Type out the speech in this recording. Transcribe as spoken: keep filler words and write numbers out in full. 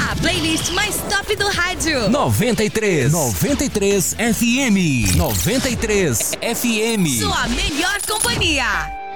A playlist mais top do rádio. noventa e três. noventa e três F M. noventa e três F M. Sua melhor companhia.